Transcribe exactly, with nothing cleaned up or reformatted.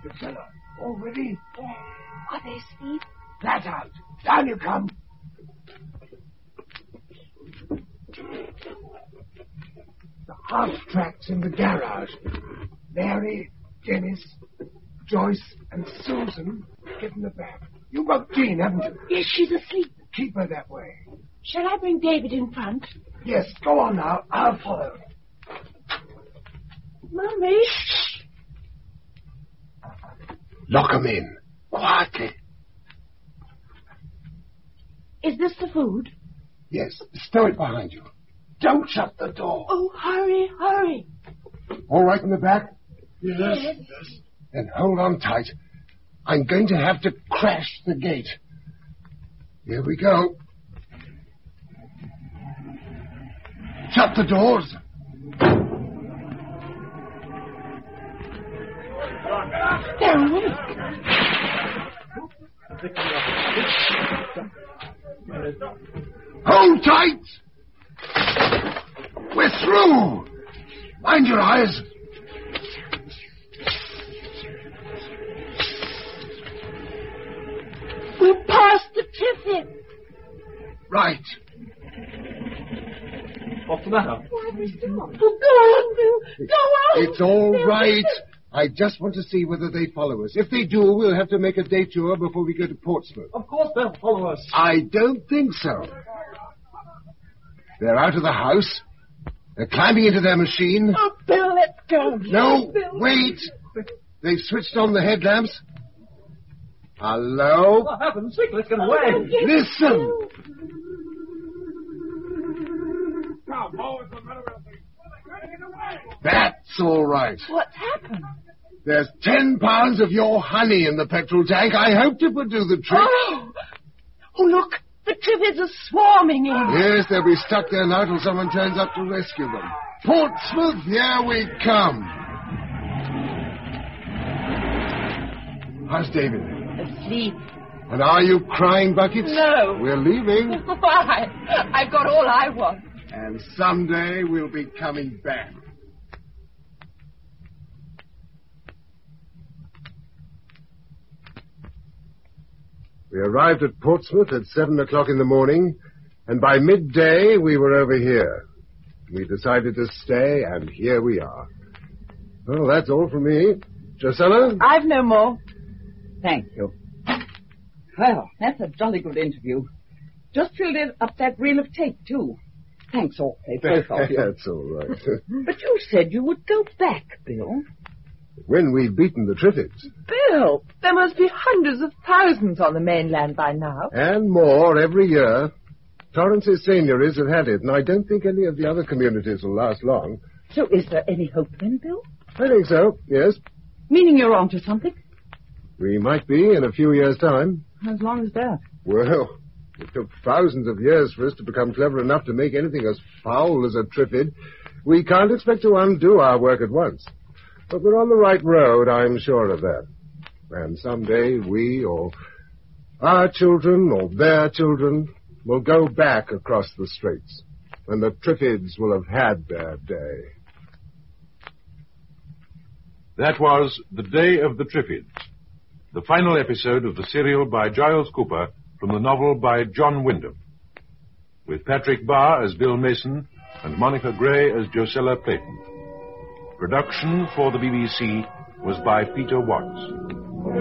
Drusilla, already? Yeah. Are they asleep? Flat out. Down you come. The half tracks in the garage. Mary, Dennis, Joyce, and Susan get in the back. You've got Jean, haven't you? Yes, she's asleep. Keep her that way. Shall I bring David in front? Yes, go on now. I'll follow. Mummy. Lock 'em in. Quietly. Is this the food? Yes, stow it behind you. Don't shut the door. Oh, hurry, hurry. All right in the back? Yes. yes. Then hold on tight. I'm going to have to crash the gate. Here we go. Shut the doors. They're awake. Hold tight! We're through! Mind your eyes! We're past the tiffin. Right. What's the matter? Why, Mister Oh, go on, Bill. Go on. It's all Bill, right. Bill. I just want to see whether they follow us. If they do, we'll have to make a day tour before we go to Portsmouth. Of course they'll follow us. I don't think so. They're out of the house. They're climbing into their machine. Oh, Bill, let's go. No, Bill. wait. They've switched on the headlamps. Hello? What happened? Quick, let's get away. Oh, yes, Listen. Bill. That's all right. What's happened? There's ten pounds of your honey in the petrol tank. I hoped it would do the trick. Oh, oh look. The Triffids are swarming in. Yes, they'll be stuck there now till someone turns up to rescue them. Portsmouth, here we come. How's David? Asleep. And are you crying buckets? No. We're leaving. Why? I've got all I want. And someday we'll be coming back. We arrived at Portsmouth at seven o'clock in the morning, and by midday we were over here. We decided to stay, and here we are. Well, that's all from me. Drusilla? I've no more. Thank you. Well, that's a jolly good interview. Just filled in up that reel of tape, too. Thanks awfully, both of you. That's all right. But you said you would go back, Bill. When we'd beaten the Triffids. Bill, there must be hundreds of thousands on the mainland by now. And more every year. Torrance's seigneuries have had it, and I don't think any of the other communities will last long. So is there any hope then, Bill? I think so, yes. Meaning you're on to something? We might be in a few years' time. As long as that. Well, it took thousands of years for us to become clever enough to make anything as foul as a Triffid. We can't expect to undo our work at once. But we're on the right road, I'm sure of that. And someday we, or our children, or their children, will go back across the straits, and the Triffids will have had their day. That was The Day of the Triffids, the final episode of the serial by Giles Cooper from the novel by John Wyndham, with Patrick Barr as Bill Mason and Monica Gray as Drusilla Clayton. Production for the B B C was by Peter Watts.